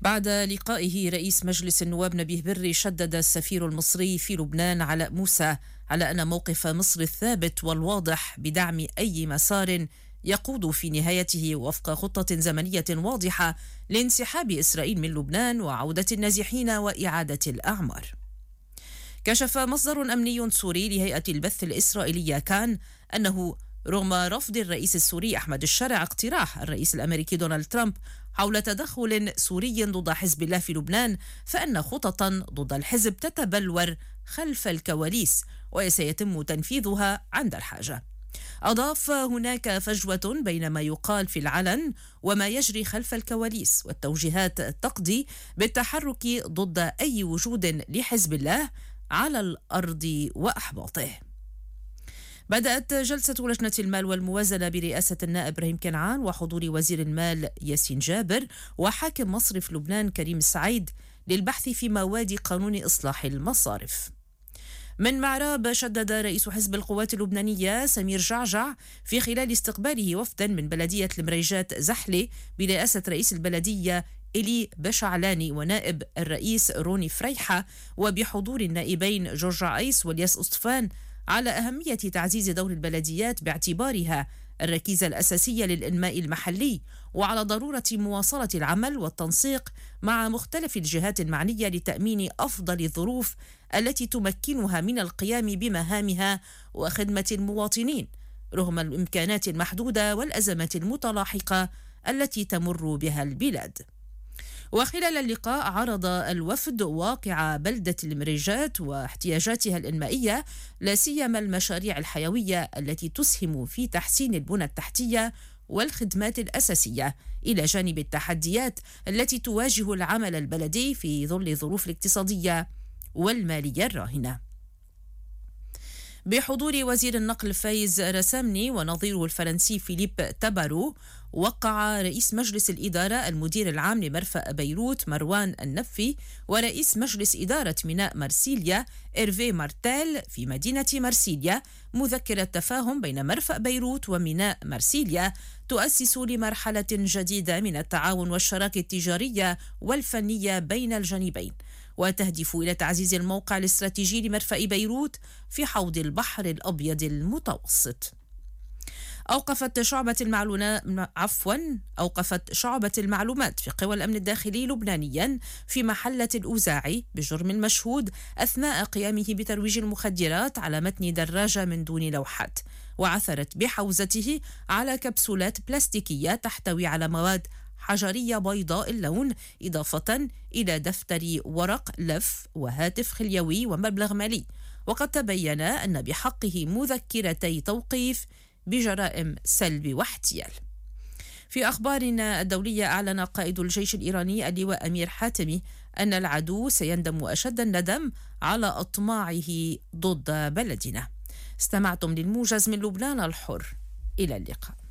بعد لقائه رئيس مجلس النواب نبيه بري، شدد السفير المصري في لبنان علاء موسى على أن موقف مصر الثابت والواضح بدعم أي مسار يقود في نهايته وفق خطة زمنية واضحة لانسحاب إسرائيل من لبنان وعودة النازحين وإعادة الأعمار. كشف مصدر أمني سوري لهيئة البث الإسرائيلية كان أنه رغم رفض الرئيس السوري أحمد الشرع اقتراح الرئيس الأمريكي دونالد ترامب حول تدخل سوري ضد حزب الله في لبنان، فإن خططا ضد الحزب تتبلور خلف الكواليس وسيتم تنفيذها عند الحاجة. أضاف: هناك فجوة بين ما يقال في العلن وما يجري خلف الكواليس، والتوجيهات تقضي بالتحرك ضد أي وجود لحزب الله على الأرض وأحباطه. بدأت جلسة لجنة المال والموازنة برئاسة النائب إبراهيم كنعان وحضور وزير المال ياسين جابر وحاكم مصرف لبنان كريم السعيد للبحث في مواد قانون إصلاح المصارف. من معراب، شدد رئيس حزب القوات اللبنانية سمير جعجع في خلال استقباله وفدا من بلدية المريجات زحلة برئاسة رئيس البلدية إلي بشعلاني ونائب الرئيس روني فريحة وبحضور النائبين جورج عيس والياس أسطفان على أهمية تعزيز دور البلديات باعتبارها الركيزة الأساسية للإنماء المحلي، وعلى ضرورة مواصلة العمل والتنسيق مع مختلف الجهات المعنية لتأمين أفضل الظروف التي تمكنها من القيام بمهامها وخدمة المواطنين رغم الإمكانات المحدودة والأزمات المتلاحقة التي تمر بها البلاد. وخلال اللقاء عرض الوفد واقع بلدة المريجات واحتياجاتها الإنمائية، لا سيما المشاريع الحيوية التي تسهم في تحسين البنى التحتية والخدمات الأساسية، إلى جانب التحديات التي تواجه العمل البلدي في ظل الظروف الاقتصادية والمالية الراهنة. بحضور وزير النقل فايز رسامني ونظيره الفرنسي فيليب تابارو، وقع رئيس مجلس الإدارة المدير العام لمرفأ بيروت مروان النفي ورئيس مجلس إدارة ميناء مرسيليا إيرفي مارتيل في مدينة مرسيليا مذكرة تفاهم بين مرفأ بيروت وميناء مرسيليا تؤسس لمرحلة جديدة من التعاون والشراكة التجارية والفنية بين الجانبين، وتهدف إلى تعزيز الموقع الاستراتيجي لمرفأ بيروت في حوض البحر الأبيض المتوسط. أوقفت شعبة المعلومات في قوى الأمن الداخلي لبنانيا في محلة الأوزاعي بجرم المشهود أثناء قيامه بترويج المخدرات على متن دراجة من دون لوحات، وعثرت بحوزته على كبسولات بلاستيكية تحتوي على مواد حجرية بيضاء اللون، إضافة إلى دفتر ورق لف وهاتف خليوي ومبلغ مالي، وقد تبين أن بحقه مذكرتي توقيف بجرائم سلب واحتيال. في أخبارنا الدولية، أعلن قائد الجيش الإيراني اللواء أمير حاتمي أن العدو سيندم أشد الندم على أطماعه ضد بلدنا. استمعتم للموجز من لبنان الحر، إلى اللقاء.